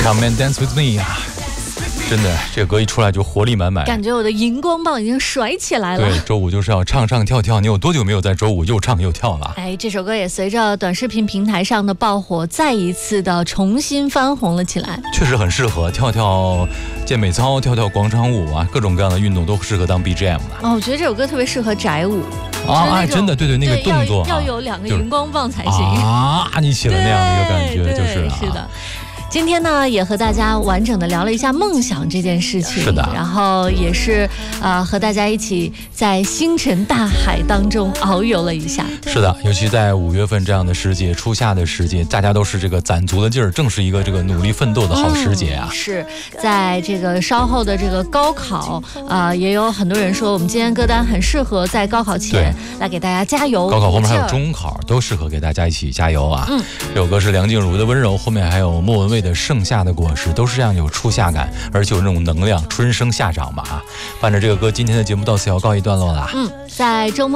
唱 Man Dance With Me 啊，真的，这个歌一出来就活力满满， 感觉我的荧光棒已经甩起来了。 对，周五就是要唱唱跳跳，你有多久没有在周五又唱又跳了？ 哎，这首歌也随着短视频平台上的爆火，再一次的重新翻红了起来。 确实很适合跳跳健美操、跳跳广场舞啊，各种各样的运动都适合当 BGM 的。 哦，我觉得这首歌特别适合宅舞啊！真的，对，那个动作要有2个荧光棒才行啊！你起了那样的一个感觉，就是是的。今天呢，也和大家完整的聊了一下梦想这件事情， 是的， 然后也是和大家一起在星辰大海当中遨游了一下。 是的，尤其在5月份这样的时节，初夏的时节，大家都是这个攒足了劲儿，正是一个这个努力奋斗的好时节啊。 是在这个稍后的这个高考也有很多人说我们今天歌单很适合在高考前来给大家加油。 高考后面还有中考，都适合给大家一起加油啊。这首歌是梁静茹的温柔，后面还有莫文蔚的盛夏的果实，都是这样有初夏感，而且有那种能量，春生夏长嘛啊。伴着这个歌，今天的节目到此要告一段落了。 在周末